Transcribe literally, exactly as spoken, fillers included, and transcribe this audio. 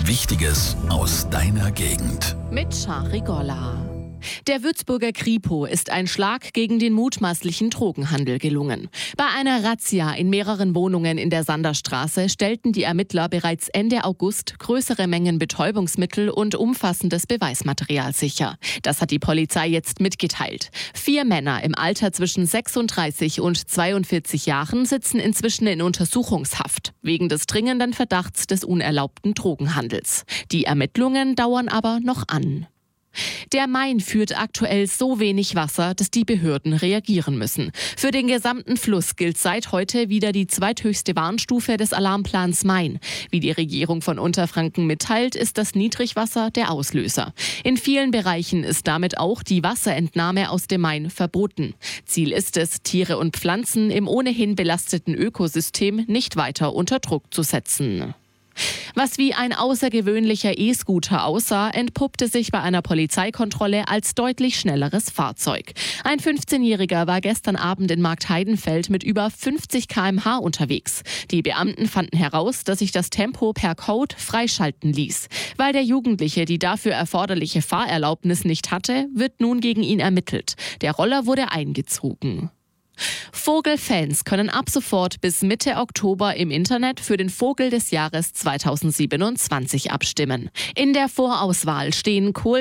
Wichtiges aus deiner Gegend. Mit Shari Golla. Der Würzburger Kripo ist ein Schlag gegen den mutmaßlichen Drogenhandel gelungen. Bei einer Razzia in mehreren Wohnungen in der Sanderstraße stellten die Ermittler bereits Ende August größere Mengen Betäubungsmittel und umfassendes Beweismaterial sicher. Das hat die Polizei jetzt mitgeteilt. Vier Männer im Alter zwischen sechsunddreißig und zweiundvierzig Jahren sitzen inzwischen in Untersuchungshaft, wegen des dringenden Verdachts des unerlaubten Drogenhandels. Die Ermittlungen dauern aber noch an. Der Main führt aktuell so wenig Wasser, dass die Behörden reagieren müssen. Für den gesamten Fluss gilt seit heute wieder die zweithöchste Warnstufe des Alarmplans Main. Wie die Regierung von Unterfranken mitteilt, ist das Niedrigwasser der Auslöser. In vielen Bereichen ist damit auch die Wasserentnahme aus dem Main verboten. Ziel ist es, Tiere und Pflanzen im ohnehin belasteten Ökosystem nicht weiter unter Druck zu setzen. Was wie ein außergewöhnlicher E-Scooter aussah, entpuppte sich bei einer Polizeikontrolle als deutlich schnelleres Fahrzeug. Ein fünfzehnjähriger war gestern Abend in Marktheidenfeld mit über fünfzig Kilometer pro Stunde unterwegs. Die Beamten fanden heraus, dass sich das Tempo per Code freischalten ließ. Weil der Jugendliche die dafür erforderliche Fahrerlaubnis nicht hatte, wird nun gegen ihn ermittelt. Der Roller wurde eingezogen. Vogelfans können ab sofort bis Mitte Oktober im Internet für den Vogel des Jahres zweitausendsiebenundzwanzig abstimmen. In der Vorauswahl stehen Kohl